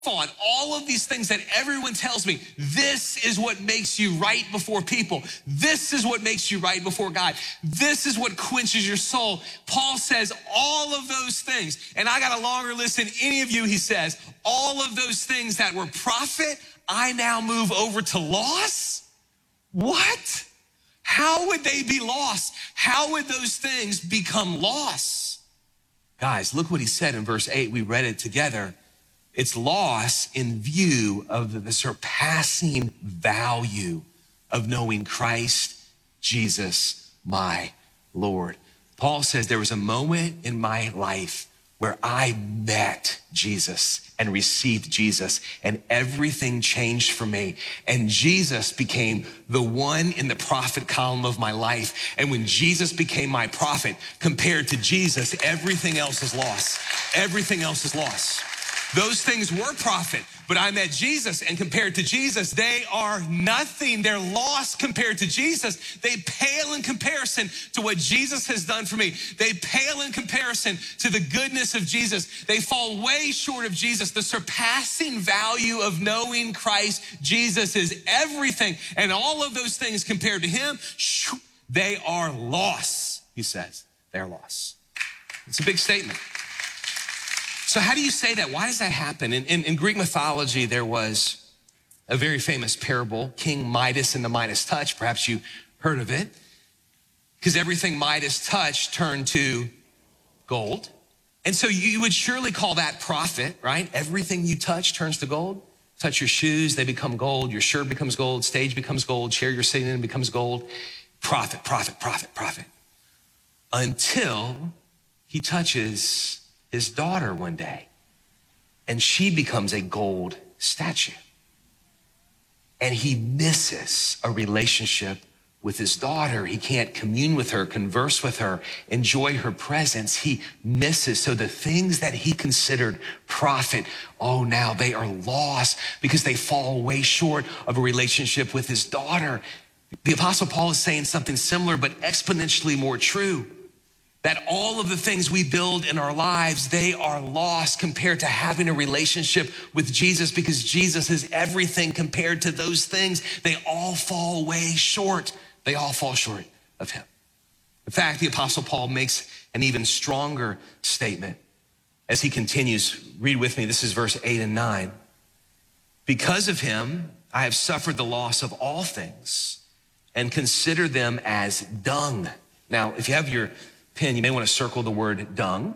on all of these things that everyone tells me, this is what makes you right before people. This is what makes you right before God. This is what quenches your soul. Paul says all of those things, and I got a longer list than any of you. He says, all of those things that were profit, I now move over to loss. What? How would they be lost? How would those things become loss? Guys, look what he said in verse 8. We read it together. It's loss in view of the surpassing value of knowing Christ Jesus, my Lord. Paul says there was a moment in my life where I met Jesus and received Jesus, and everything changed for me. And Jesus became the one in the prophet column of my life. And when Jesus became my prophet, compared to Jesus, everything else is lost. Everything else is lost. Those things were profit, but I met Jesus, and compared to Jesus, they are nothing. They're lost compared to Jesus. They pale in comparison to what Jesus has done for me. They pale in comparison to the goodness of Jesus. They fall way short of Jesus. The surpassing value of knowing Christ Jesus is everything, and all of those things compared to him, they are lost, he says. They're lost. It's a big statement. So how do you say that? Why does that happen? In Greek mythology, there was a very famous parable, King Midas and the Midas touch. Perhaps you heard of it. Because everything Midas touched turned to gold. And so you would surely call that profit, right? Everything you touch turns to gold. Touch your shoes, they become gold. Your shirt becomes gold. Stage becomes gold. Chair you're sitting in becomes gold. Profit, profit, profit, profit. Until he touches his daughter one day, and she becomes a gold statue. And he misses a relationship with his daughter. He can't commune with her, converse with her, enjoy her presence. He misses. So the things that he considered profit, now they are lost because they fall way short of a relationship with his daughter. The Apostle Paul is saying something similar, but exponentially more true. That all of the things we build in our lives, they are lost compared to having a relationship with Jesus, because Jesus is everything compared to those things. They all fall way short. They all fall short of him. In fact, the Apostle Paul makes an even stronger statement as he continues. Read with me. This is verse 8 and 9. Because of him, I have suffered the loss of all things and consider them as dung. Now, if you have your pen, you may want to circle the word dung.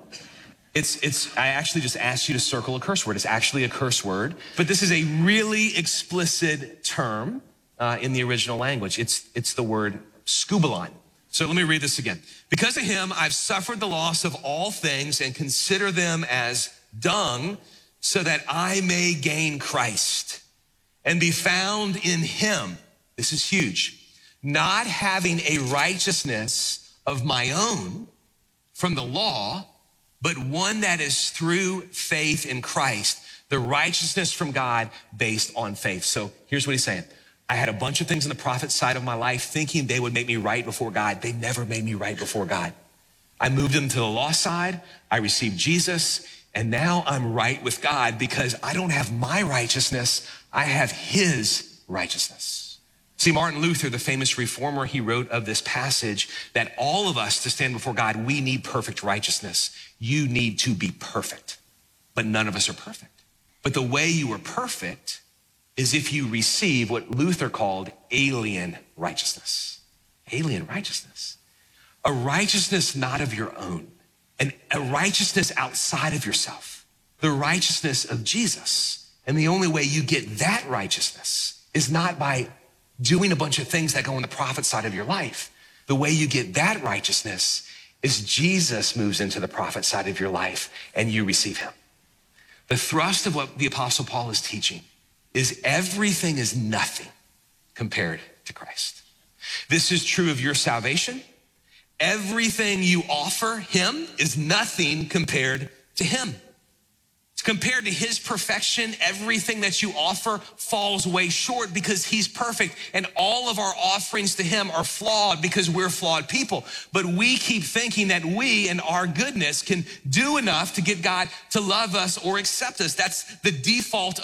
I actually just asked you to circle a curse word. It's actually a curse word, but this is a really explicit term in the original language. It's the word skubalon. So let me read this again. Because of him, I've suffered the loss of all things and consider them as dung, so that I may gain Christ and be found in him. This is huge. Not having a righteousness of my own from the law, but one that is through faith in Christ, the righteousness from God based on faith. So here's what he's saying. I had a bunch of things in the prophet side of my life thinking they would make me right before God. They never made me right before God. I moved them to the law side. I received Jesus, and now I'm right with God because I don't have my righteousness. I have his righteousness. See, Martin Luther, the famous reformer, he wrote of this passage that all of us to stand before God, we need perfect righteousness. You need to be perfect, but none of us are perfect. But the way you are perfect is if you receive what Luther called alien righteousness. Alien righteousness. A righteousness not of your own, and a righteousness outside of yourself. The righteousness of Jesus. And the only way you get that righteousness is not by doing a bunch of things that go on the prophet side of your life. The way you get that righteousness is Jesus moves into the prophet side of your life and you receive him. The thrust of what the Apostle Paul is teaching is everything is nothing compared to Christ. This is true of your salvation. Everything you offer him is nothing compared to him. Compared to his perfection, everything that you offer falls way short because he's perfect. And all of our offerings to him are flawed because we're flawed people. But we keep thinking that we and our goodness can do enough to get God to love us or accept us. That's the default